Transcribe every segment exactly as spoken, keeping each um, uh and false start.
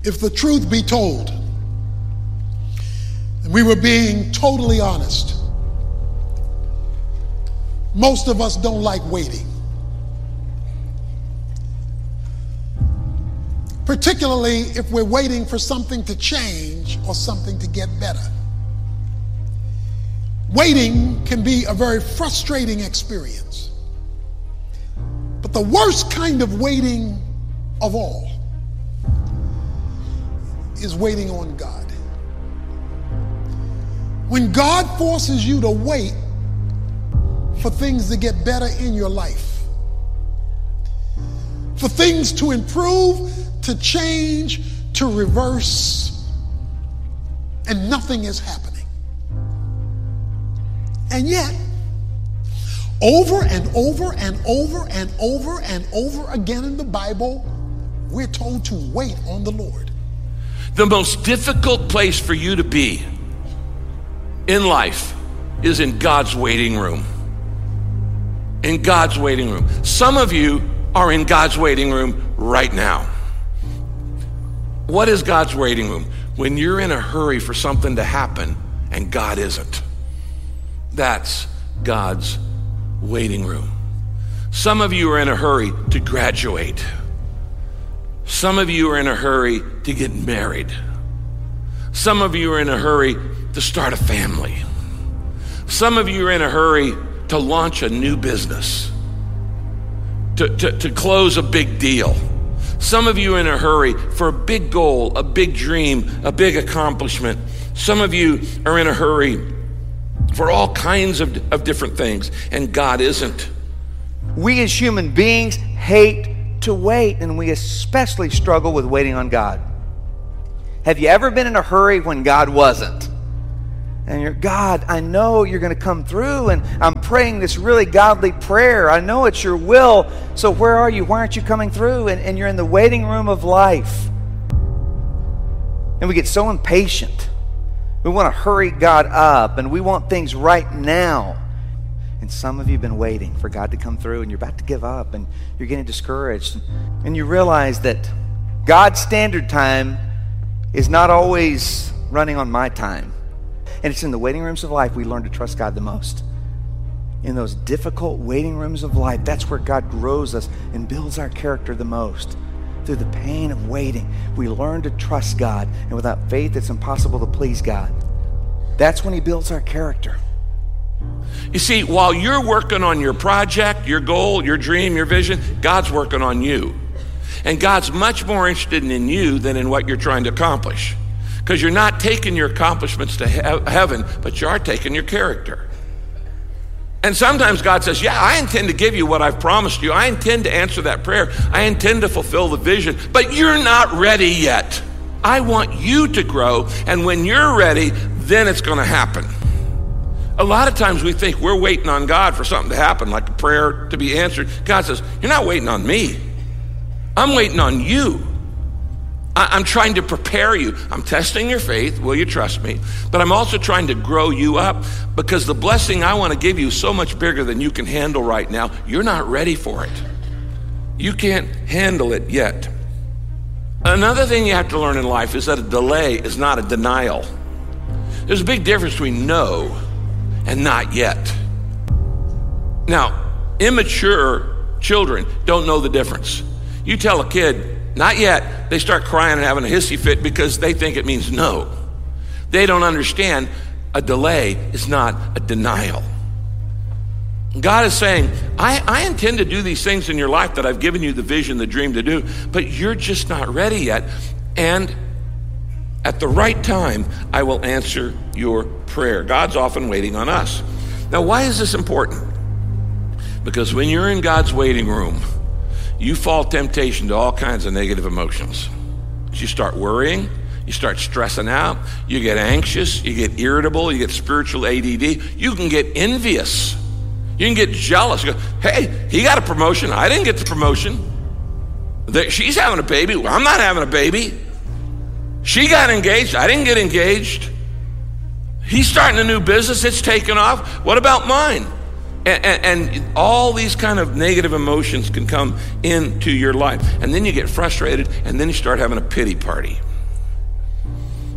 If the truth be told, and we were being totally honest, most of us don't like waiting. Particularly if we're waiting for something to change or something to get better. Waiting can be a very frustrating experience. But the worst kind of waiting of all is waiting on God. When God forces you to wait for things to get better in your life, for things to improve, to change, to reverse, and nothing is happening. And yet, over and over and over and over and over again in the Bible, we're told to wait on the Lord. The most difficult place for you to be in life is in God's waiting room. In God's waiting room. Some of you are in God's waiting room right now. What is God's waiting room? When you're in a hurry for something to happen and God isn't. That's God's waiting room. Some of you are in a hurry to graduate. Some of you are in a hurry to get married. Some of you are in a hurry to start a family. Some of you are in a hurry to launch a new business, to, to, to close a big deal. Some of you are in a hurry for a big goal, a big dream, a big accomplishment. Some of you are in a hurry for all kinds of, of different things, and God isn't. We as human beings hate to wait, and we especially struggle with waiting on God. Have you ever been in a hurry when God wasn't? And you're, God, I know you're going to come through, and I'm praying this really godly prayer. I know it's your will, so where are you? Why aren't you coming through? And, and you're in the waiting room of life. And we get so impatient. We want to hurry God up, and we want things right now. And some of you have been waiting for God to come through, and you're about to give up, and you're getting discouraged. And you realize that God's standard time is not always running on my time. And it's in the waiting rooms of life we learn to trust God the most. In those difficult waiting rooms of life, that's where God grows us and builds our character the most. Through the pain of waiting, we learn to trust God. And without faith, it's impossible to please God. That's when he builds our character. You see, while you're working on your project, your goal, your dream, your vision, God's working on you. And God's much more interested in you than in what you're trying to accomplish. Because you're not taking your accomplishments to he- heaven, but you are taking your character. And sometimes God says, yeah, I intend to give you what I've promised you. I intend to answer that prayer. I intend to fulfill the vision, but you're not ready yet. I want you to grow, and when you're ready, then it's going to happen. A lot of times we think we're waiting on God for something to happen, like a prayer to be answered. God says, you're not waiting on me. I'm waiting on you. I'm trying to prepare you. I'm testing your faith. Will you trust me? But I'm also trying to grow you up, because the blessing I want to give you is so much bigger than you can handle right now. You're not ready for it. You can't handle it yet. Another thing you have to learn in life is that a delay is not a denial. There's a big difference between no and not yet. Now, immature children don't know the difference. You tell a kid, not yet, they start crying and having a hissy fit because they think it means no. They don't understand a delay is not a denial. God is saying, I, I intend to do these things in your life that I've given you the vision, the dream to do, but you're just not ready yet. And at the right time, I will answer your prayer. God's often waiting on us. Now, why is this important? Because when you're in God's waiting room, you fall temptation to all kinds of negative emotions. You start worrying, you start stressing out, you get anxious, you get irritable, you get spiritual A D D, you can get envious, you can get jealous. You go, hey, he got a promotion, I didn't get the promotion. She's having a baby, well, I'm not having a baby. She got engaged, I didn't get engaged. He's starting a new business, it's taken off, what about mine? And, and, and all these kind of negative emotions can come into your life. And then you get frustrated, and then you start having a pity party.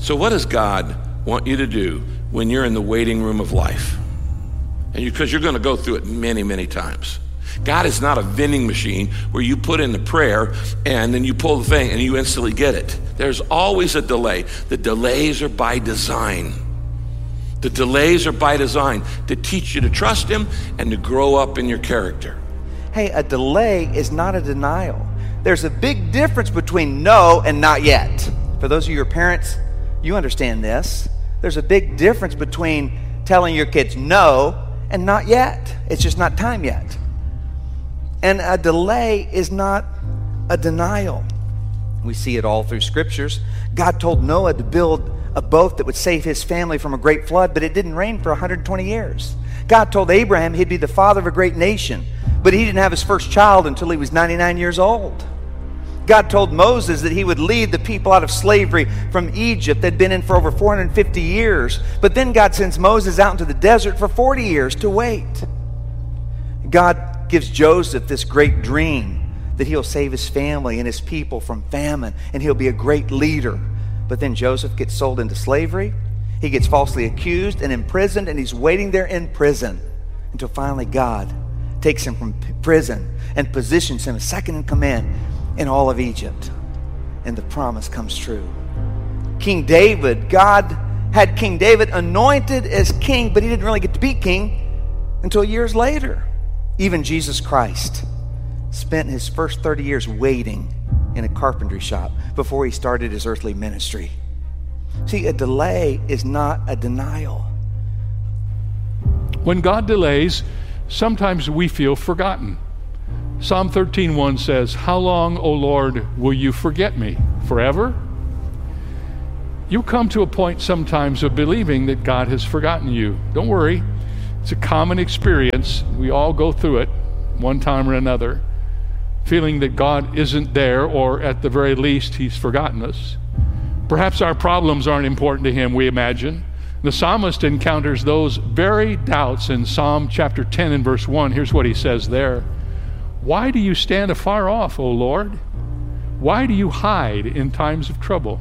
So what does God want you to do when you're in the waiting room of life? And because you're going to go through it many, many times. God is not a vending machine where you put in the prayer and then you pull the thing and you instantly get it. There's always a delay. The delays are by design. The delays are by design to teach you to trust him and to grow up in your character. Hey, a delay is not a denial. There's a big difference between no and not yet. For those of your parents, you understand this. There's a big difference between telling your kids no and not yet. It's just not time yet. And a delay is not a denial. We see it all through scriptures. God told Noah to build a boat that would save his family from a great flood, but it didn't rain for one hundred twenty years. God told Abraham he'd be the father of a great nation, but he didn't have his first child until he was ninety-nine years old. God told Moses that he would lead the people out of slavery from Egypt. They'd been in for over four hundred fifty years. But then God sends Moses out into the desert for forty years to wait. God gives Joseph this great dream that he'll save his family and his people from famine, and he'll be a great leader. But then Joseph gets sold into slavery. He gets falsely accused and imprisoned, and he's waiting there in prison until finally God takes him from prison and positions him as second in command in all of Egypt. And the promise comes true. King David, God had King David anointed as king, but he didn't really get to be king until years later. Even Jesus Christ spent his first thirty years waiting in a carpentry shop before he started his earthly ministry. See, a delay is not a denial. When God delays, sometimes we feel forgotten. Psalm thirteen one says, "How long, O Lord, will you forget me? Forever?" You come to a point sometimes of believing that God has forgotten you. Don't worry. It's a common experience. We all go through it one time or another, feeling that God isn't there, or at the very least, he's forgotten us. Perhaps our problems aren't important to him, we imagine. The psalmist encounters those very doubts in Psalm chapter ten and verse one. Here's what he says there. "Why do you stand afar off, O Lord? Why do you hide in times of trouble?"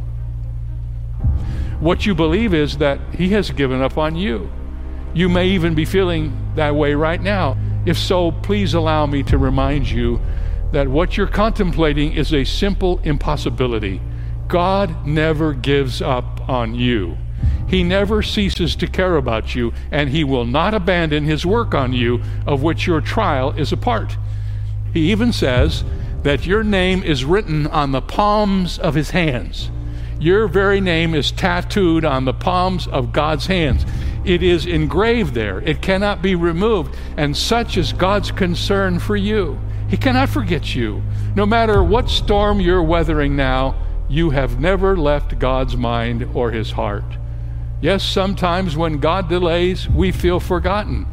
What you believe is that he has given up on you. You may even be feeling that way right now. If so, please allow me to remind you that what you're contemplating is a simple impossibility. God never gives up on you. He never ceases to care about you, and he will not abandon his work on you, of which your trial is a part. He even says that your name is written on the palms of his hands. Your very name is tattooed on the palms of God's hands. It is engraved there. It cannot be removed. And such is God's concern for you. He cannot forget you. No matter what storm you're weathering now, you have never left God's mind or his heart. Yes, sometimes when God delays, we feel forgotten.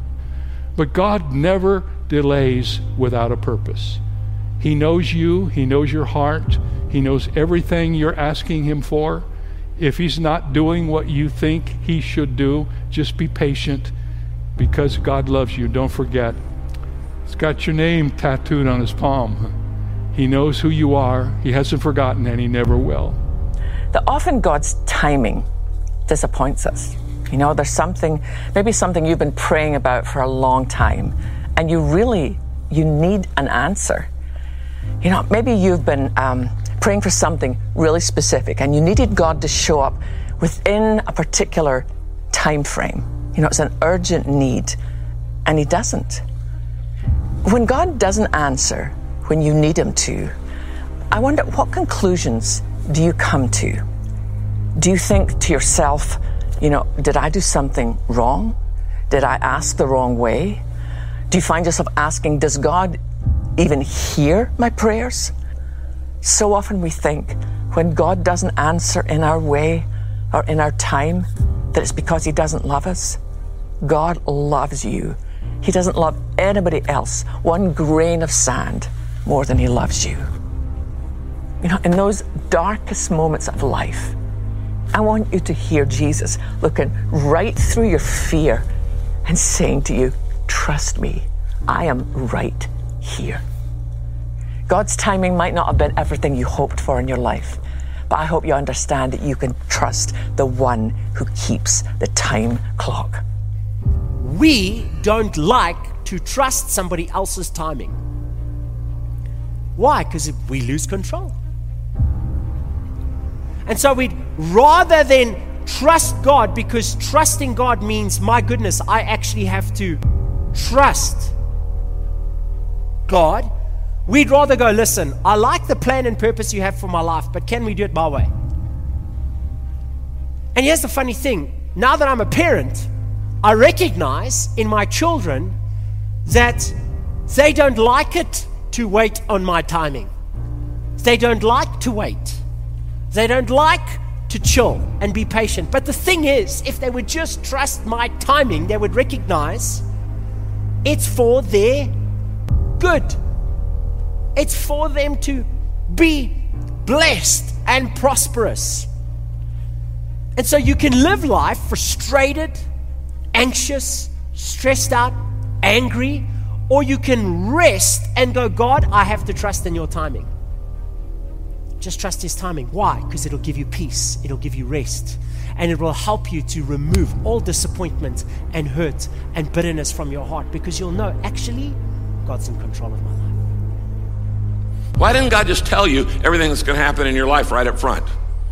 But God never delays without a purpose. He knows you. He knows your heart. He knows everything you're asking him for. If he's not doing what you think he should do, just be patient, because God loves you. Don't forget. He's got your name tattooed on his palm. He knows who you are. He hasn't forgotten, and he never will. That often God's timing disappoints us. You know, there's something, maybe something you've been praying about for a long time, and you really, you need an answer. You know, maybe you've been um, praying for something really specific, and you needed God to show up within a particular time frame. You know, it's an urgent need, and he doesn't. When God doesn't answer when you need him to, I wonder, what conclusions do you come to? Do you think to yourself, you know, did I do something wrong? Did I ask the wrong way? Do you find yourself asking, does God even hear my prayers? So often we think when God doesn't answer in our way or in our time, that it's because he doesn't love us. God loves you. He doesn't love anybody else one grain of sand more than he loves you. You know, in those darkest moments of life, I want you to hear Jesus looking right through your fear and saying to you, trust me, I am right here. God's timing might not have been everything you hoped for in your life, but I hope you understand that you can trust the one who keeps the time clock. We don't like to trust somebody else's timing. Why? Because we lose control. And so we'd rather than trust God, because trusting God means, my goodness, I actually have to trust God. We'd rather go, listen, I like the plan and purpose you have for my life, but can we do it my way? And here's the funny thing. Now that I'm a parent, I recognize in my children that they don't like it to wait on my timing. They don't like to wait. They don't like to chill and be patient. But the thing is, if they would just trust my timing, they would recognize it's for their good. It's for them to be blessed and prosperous. And so you can live life frustrated, anxious, stressed out, angry, or you can rest and go, God, I have to trust in your timing. Just trust his timing. Why? Because it'll give you peace. It'll give you rest. And it will help you to remove all disappointment and hurt and bitterness from your heart, because you'll know, actually, God's in control of my life. Why didn't God just tell you everything that's going to happen in your life right up front?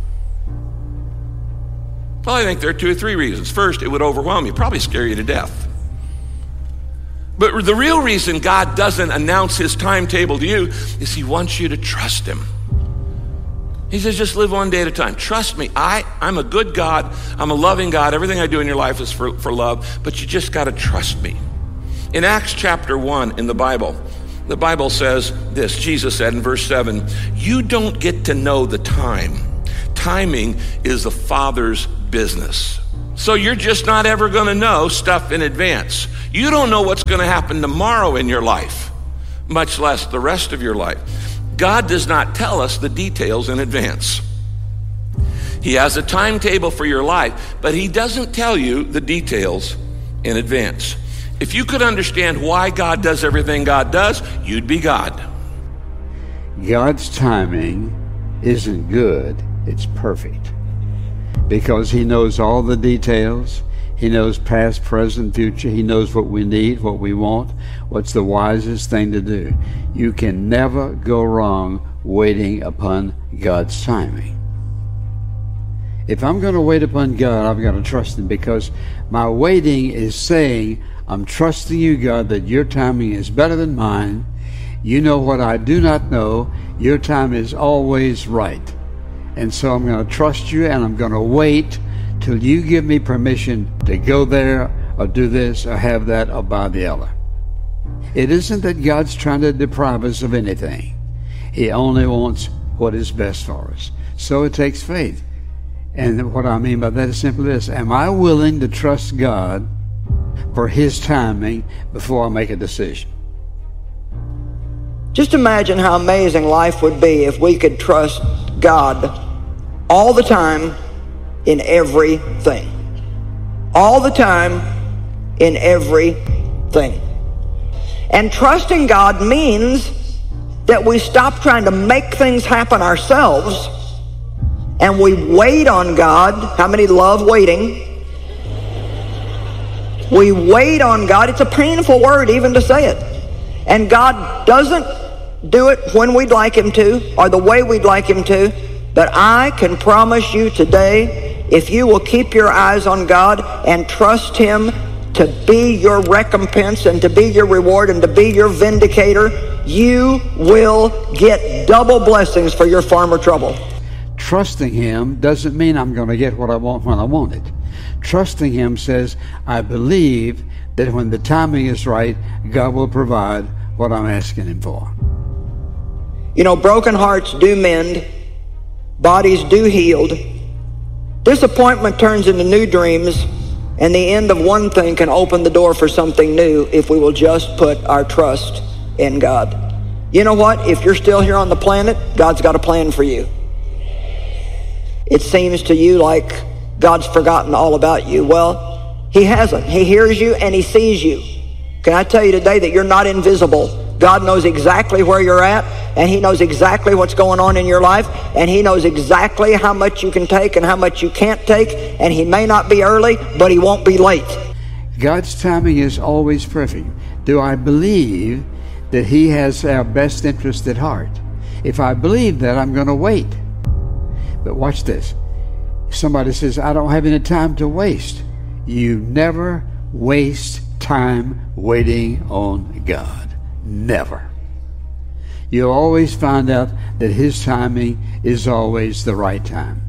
Well, I think there are two or three reasons. First, it would overwhelm you, probably scare you to death. But the real reason God doesn't announce his timetable to you is he wants you to trust him. He says, just live one day at a time. Trust me, I, I'm a good God. I'm a loving God. Everything I do in your life is for, for love, but you just got to trust me. In Acts chapter one in the Bible, the Bible says this. Jesus said in verse seven, you don't get to know the time. Timing is the Father's business. So you're just not ever going to know stuff in advance. You don't know what's going to happen tomorrow in your life, much less the rest of your life. God does not tell us the details in advance. He has a timetable for your life, but he doesn't tell you the details in advance. If you could understand why God does everything God does, you'd be God. God's timing isn't good, it's perfect. Because he knows all the details. He knows past, present, future. He knows what we need, what we want, what's the wisest thing to do. You can never go wrong waiting upon God's timing. If I'm going to wait upon God, I've got to trust him, because my waiting is saying, I'm trusting you, God, that your timing is better than mine. You know what I do not know. Your time is always right. And so I'm going to trust you, and I'm going to wait till you give me permission to go there or do this or have that or buy the other. It isn't that God's trying to deprive us of anything. He only wants what is best for us. So it takes faith. And what I mean by that is simply this. Am I willing to trust God for his timing before I make a decision? Just imagine how amazing life would be if we could trust God all the time in everything. All the time in everything. And trusting God means that we stop trying to make things happen ourselves and we wait on God. How many love waiting? We wait on God. It's a painful word even to say it. And God doesn't do it when we'd like him to or the way we'd like him to. But I can promise you today, if you will keep your eyes on God and trust him to be your recompense and to be your reward and to be your vindicator, you will get double blessings for your farmer trouble. Trusting him doesn't mean I'm going to get what I want when I want it. Trusting him says, I believe that when the timing is right, God will provide what I'm asking him for. You know, broken hearts do mend. Bodies do healed. Disappointment turns into new dreams, and the end of one thing can open the door for something new if we will just put our trust in God. You know what? If you're still here on the planet, God's got a plan for you. It seems to you like God's forgotten all about you. Well, he hasn't. He hears you and he sees you. Can I tell you today that you're not invisible? God knows exactly where you're at. and He knows exactly what's going on in your life, and He knows exactly how much you can take and how much you can't take, and He may not be early, but He won't be late. God's timing is always perfect. Do I believe that He has our best interest at heart? If I believe that, I'm going to wait. But watch this. Somebody says, I don't have any time to waste. You never waste time waiting on God. Never. You'll always find out that His timing is always the right time.